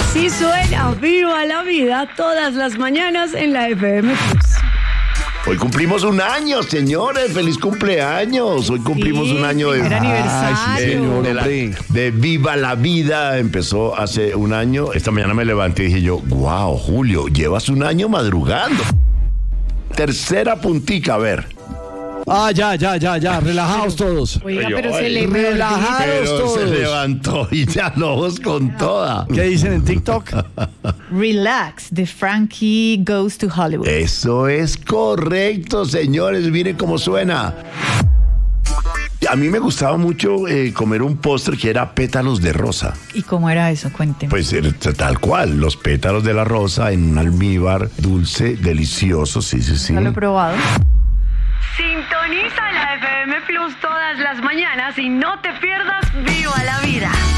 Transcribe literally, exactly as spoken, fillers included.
Así suena Viva la Vida todas las mañanas en la F M Plus. Hoy cumplimos un año, señores. ¡Feliz cumpleaños! Hoy cumplimos Sí, un año de, primer aniversario. Ay, sí, señor, de, la- de Viva la Vida. Empezó hace un año. Esta mañana me levanté y dije yo, wow, Julio, llevas un año madrugando. Tercera puntica, a ver. Ah, ya, ya, ya, ya. Relajaos todos. Oiga, Oye, pero se oye, le relajados Pero todos. se levantó y ya los con toda. ¿Qué dicen en TikTok? Relax, de Frankie Goes to Hollywood. Eso es correcto, señores. Miren cómo suena. A mí me gustaba mucho eh, comer un postre que era pétalos de rosa. ¿Y cómo era eso? Cuénteme. Pues era tal cual, los pétalos de la rosa en un almíbar dulce, delicioso, sí, sí, sí. ¿No lo he probado? Sintoniza la F M Plus todas las mañanas y no te pierdas Viva la Vida.